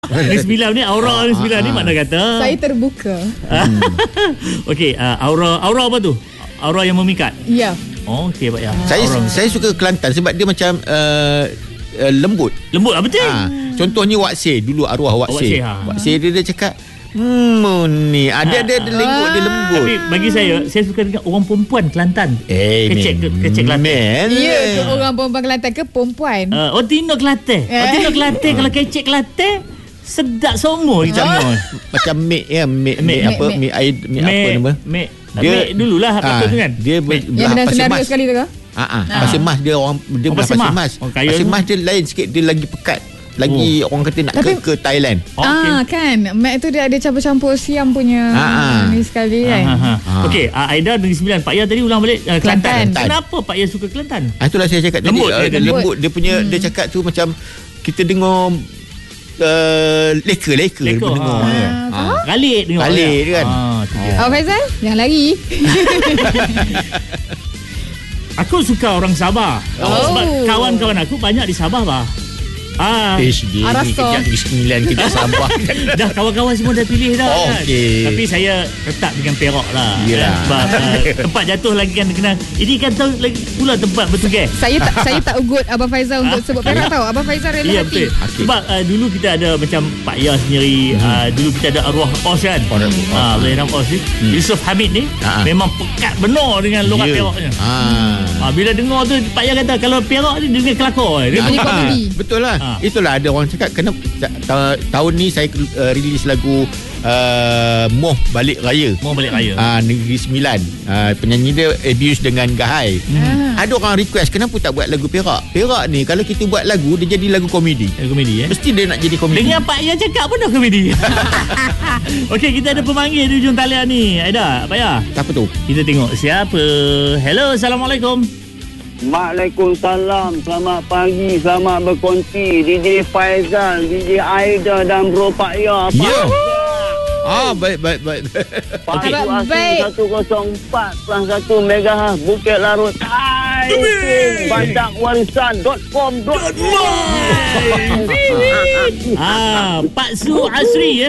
Nisbila ni, aura Nisbila ni makna kata Saya terbuka. Okey, aura apa tu? Aura yang memikat. Ya. Okey Pak Ya. Saya suka Kelantan sebab dia macam lembut. Lembut apa betul? Contohnya Wak Seh, dulu arwah Wak Seh. Wak Seh dia cakap ni ada lembut, dia lembut. Tapi bagi saya suka dengan orang perempuan Kelantan. Kecek Kelantan. Ya, ke orang perempuan Kelantan ke perempuan? Tino Kelantan. Tino Kelantan kalau kecek Kelantan sedap semua kita semua. Macam Mek apa dia dululah apa tu kan. Dia yang benar senario sekali tu ke? Pasir Mas dia orang dia belah Pasir Mas. Pasir Mas dia lain sikit, dia lagi pekat. Lagi orang kata nak ke Thailand. Kan Mac tu dia ada campur-campur Siam punya ni sekali kan. Okey, Aida Negeri Sembilan. Pak Ya tadi ulang balik Kelantan. Kenapa Pak Ya suka Kelantan? Itulah saya cakap lembut, tadi lembut dia punya dia cakap tu macam kita dengar leka dengar Galik kan. Faizal yang lari. Aku suka orang Sabah. Sebab kawan-kawan aku banyak di Sabah bah. PhD ni kejap Negeri Sembilan, kejap Sabah. Dah kawan-kawan semua dah pilih dah kan. Tapi saya tetap dengan Perak lah. Sebab tempat jatuh lagi kan kenal. Ini kan tahu lagi pula tempat bertugas. Saya tak ugut Abang Faizal untuk sebut Perak tahu. Abang Faizal rela hati. Ya betul. Sebab dulu kita ada macam Pak Ya sendiri. Dulu kita ada arwah Os kan. Allahyarham Os ni. Yusuf Hamid ni memang pekat benar dengan lorat Peraknya. Bila dengar tu Pak Ya kata kalau Perak ni dengan kelakar dia punya komedi. Betul lah. Itulah ada orang cakap kena tahun ni saya release lagu Moh Balik Raya. Negeri Sembilan. Penyanyi dia Abuse dengan Gahai. Ada orang request kenapa tak buat lagu Perak. Perak ni kalau kita buat lagu dia jadi lagu komedi. Mesti dia nak jadi komedi. Dengan Pak Ya cakap pun dah komedi. Okey, kita ada pemanggil di ujung talian ni. Aida, Pak Ya. Siapa tu? Kita tengok siapa. Hello, Assalamualaikum. Waalaikumsalam. Selamat pagi, selamat berkongsi. DJ Faizal, DJ Aida dan Bro Pak Ya. Baik. Pak Asing 104.1 MHz Bukit Larut. Pak Su Asri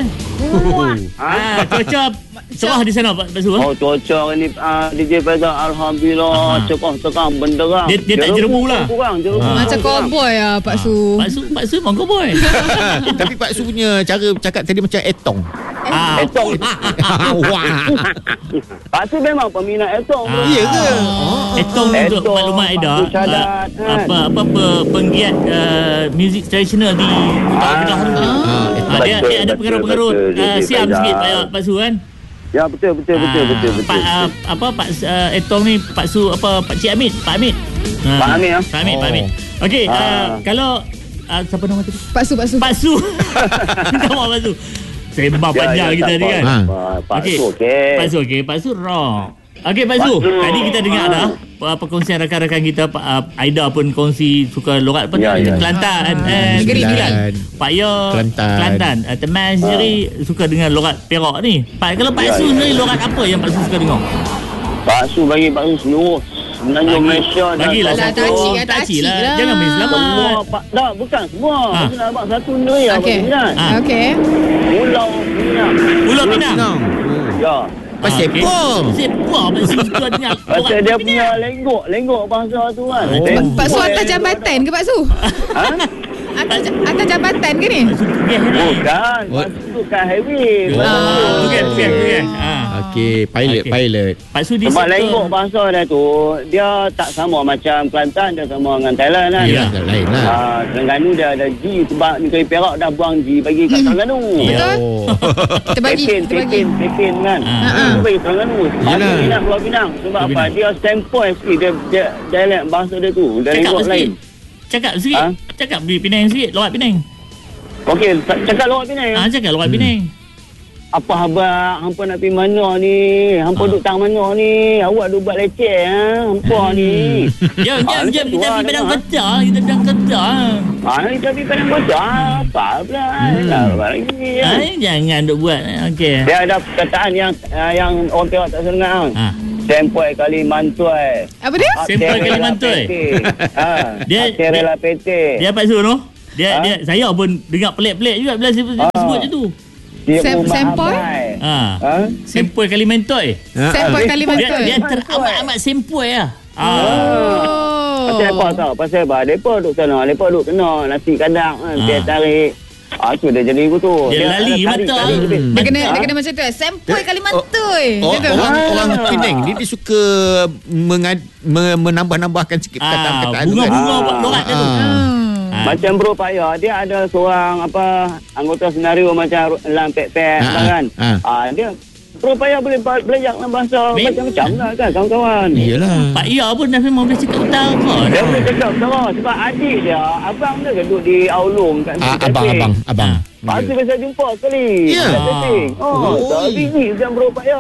cuaca cerah di sana Pak Su. Cuaca ni DJ Faizal alhamdulillah cerah benderang. Dia tak jerebu lah. Macam cowboy Pak Su. Pak Su memang cowboy. Tapi Pak Su punya cara bercakap tadi macam Etong. Pak Su memang peminat Etong. Ya ke? Etong untuk maklumat Aida. Apa penggiat muzik tradisional di Utara Kedah tu. Dia ada pengaruh-pengaruh Siam sikit Pak Su kan. Ya betul. Pak Etong ni Pak Su Pak Cik Amit, Pak Amit. Pak Amit. Okey, kalau siapa nama tadi? Pak Su. Nama Pak Su. Sembah panjang kita tadi kan. Pak Su okey. Pak Su rock. Okey Pak Su, tadi kita dengar dah perkongsian rakan-rakan kita. Aida pun kongsi suka lorat Kelantan. Negeri Sembilan. Pak Ya Kelantan. Teman sendiri suka dengan lorat Perak ni. Kalau Pak Su sendiri lorat apa yang Pak Su suka dengar? Pak Su bagi Pak Su seluruh Menanjung Malaysia. Bagilah satu. Tak cik lah. Jangan main selamat. Tak, bukan semua. Saya nak abang satu negeri. Okey. Pulau Pinang. Ya. Pasal Pong. Pak Su suka dengar. Pasal dia punya lenggok bahasa tu kan. Pak Su atas jambatan ke Pak Su? Atas jambatan ke ni? Bukan. Bukan highway. Bukan. Okey, pilot. Pak Su sebab lenggok bahasa dia tu, dia tak sama macam Kelantan, dia sama dengan Thailand kan. Ya, lain lah. Terengganu dia ada G sebab Negeri Perak dah buang G bagi kat Terengganu. Betul. Kita bagi. Pepin kan. Itu bagi Terengganu. Pulau Pinang. Sebab apa? Dia sampel sikit dia dialek bahasa dia tu. Dia lenggok lain. Cakap sikit. Cakap Penang sikit. Lorat Penang. Okey, cakap Lorat Penang. Cakap Lorat Penang. Apa abang, hampa nak pergi mana ni? Hampa duduk tang mana ni? Awak duduk buat leceh hampa ni. Jom kita pergi Padang Kota. Kita pergi Padang Kota. Apa pula? Lagi. Jangan duk buat. Okey. Dia ada perkataan yang orang Perak tak senang. Sempoi kali mantuai. Apa dia? Sempoi kali mantuai. Dia rela PT. Dia Pak Su tu? Saya pun dengar pelik-pelik juga bila sebut macam tu. Sempoi? Sempoi Kalimantan. Sempoi Kalimantan. Dia teramat-amat sempoi lah. Pasal apa tau? Pasal apa? Mereka duduk sana. Mereka duduk kena nasi kandang. Dia tarik. Tu dia jadi tu. Dia lali mata. Dia kena macam tu. Sempoi Kalimantan. Orang Penang ni dia suka menambah-nambahkan sikit kata-kata. Bunga-bunga lorat tu. Macam Bro Paya, dia ada seorang anggota senario macam Lang Pek-Pek kan. Dia Bro Paya boleh belajar dalam bahasa macam-macam lah kan kawan-kawan. Iyalah. Pak Ia pun dah memang boleh cakap utara. Dia boleh cakap utara sebab adik dia, abang dia duduk di Aulung kat Abang. Lepas tu biasa jumpa sekali. Ya. Tak biji macam Bro Paya.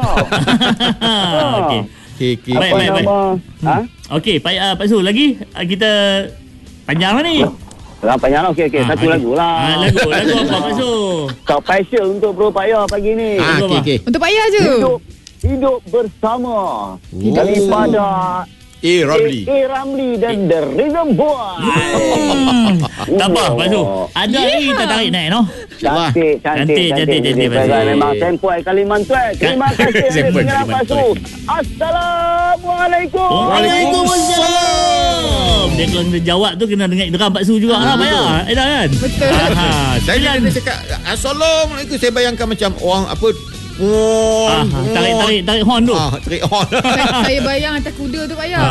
Okey. Baik. Okey, Pak Su lagi kita panjang lah ni. Panjang lah. Okey. Satu lagu lah. Lagu apa Pak Su? Special untuk Bro Paya pagi ni. Okey. Untuk Pak Ia je. Hidup bersama. Daripada Ramli dan The Rhythm Boy. Tak apa Pak Su. Ada lagi kita tarik naik no. Cantik. Memang Sempoi Kalimantan. Terima kasih dengan Pak Su. Assalamualaikum. Waalaikumsalam. Dia kalau kena jawab tu kena dengar dengar Pak Su juga lah Pak Ya. Edah kan? Betul. Saya cakap Assalamualaikum. Saya bayangkan macam orang apa tarik horn tu. Tarik horn. Saya bayang atas kuda tu Pak Ya.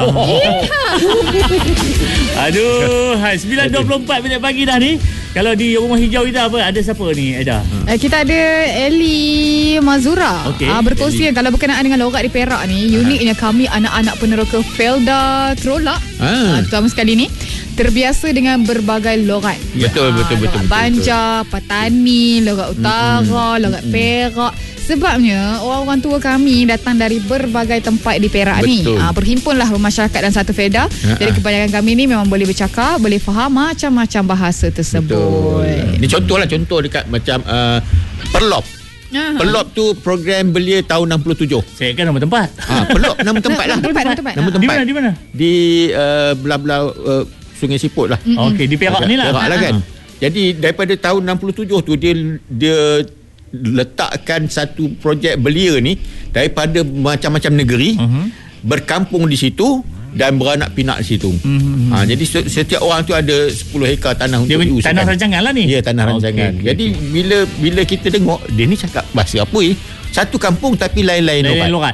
Aduh, 9.24 minit pagi dah ni. Kalau di rumah hijau kita apa? Ada siapa ni Aida? Kita ada Eli Mazura. Berkongsi kalau berkenaan dengan logat di Perak ni, uniknya kami anak-anak peneroka Felda Trolak terutama sekali ni terbiasa dengan berbagai logat. Betul. Banjar, Patani, logat utara, logat Perak. Sebabnya orang-orang tua kami datang dari berbagai tempat di Perak ni. Berhimpunlah bermasyarakat dalam satu Felda. Jadi kebanyakan kami ni memang boleh bercakap, boleh faham macam-macam bahasa tersebut. Ini contoh dekat macam Perlop. Perlop tu program belia tahun 67. Saya kan nama tempat. Perlop nama tempat lah. Nama tempat. Di mana? Di belah-belah Sungai Siput lah. Okey, di Perak ni lah. Perak lah kan. Jadi daripada tahun 67 tu dia letakkan satu projek belia ni daripada macam-macam negeri berkampung di situ dan beranak pinak di situ. Jadi setiap orang tu ada 10 hektar tanah untuk diusahakan. Tanah rancangan lah ni. Ya, tanah rancangan. Jadi bila kita tengok dia ni cakap bahasa apa satu kampung tapi lain-lain logat.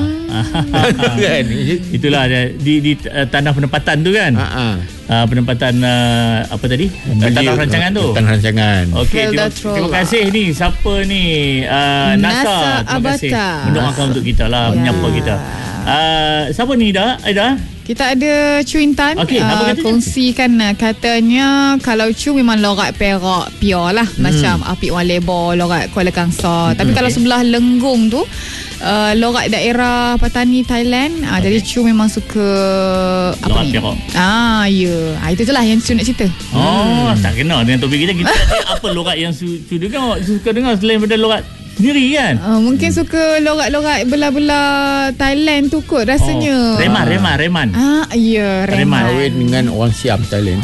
Kan? Itulah di tanah penempatan tu kan. Penempatan apa tadi? Tanah rancangan tu. Tanah rancangan. Okey, terima kasih ni. Siapa ni? Nasa. Terima kasih mendoakan untuk kita lah, menyapa kita. Siapa ni Aida? Kita ada Chu Intan. Kongsikan katanya kalau Chu memang logat Perak pure lah. Macam Apik Wan Lebor, logat Kuala Kangsar. Tapi kalau sebelah Lenggong tu logat daerah Patani Thailand. Jadi Chu memang suka apa ni? Ya. Itu je lah yang Chu nak cerita. Tak kena dengan topik kita. Kita apa logat yang Chu dengar, suka dengar selain daripada logat sendiri kan? Mungkin suka logat-logat belah-belah Thailand tu kot rasanya. Reman. Ya, Reman. Kahwin dengan orang Siam Thailand.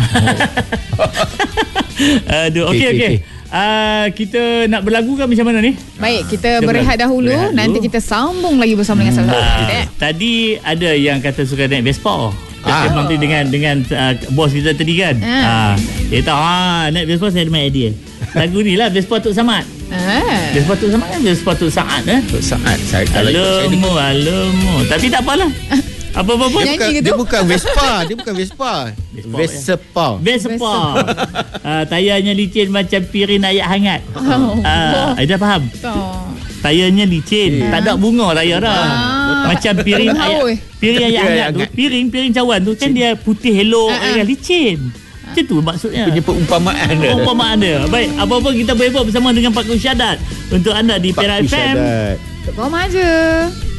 Aduh, okey. Kita nak berlagu kan macam mana ni? Baik, kita berehat dahulu. Nanti kita sambung lagi bersama dengan sahabat. Tadi ada yang kata suka naik Vespa. Memang tu dengan bos kita tadi kan. Dia tahu naik Vespa saya ada main idea. Lagu ni lah Vespa Tok Samad. Vespa Tok Samad kan Vespa Tok Saad Tok Saad. Alamu. Tapi tak apalah. Apa-apa dia bukan Vespa. Vespa. Tayarnya licin macam piring ayak hangat. Ada faham? Tayarnya licin, tak ada bunga tayar dah. Macam piring ayak hangat tu, piring cawan tu kan dia putih elok, licin. Macam tu maksudnya. Punya perumpamaan dia. Baik, apa-apa kita berbeza bersama dengan Pak Kusyadat untuk anda di Perak FM. Kau aja.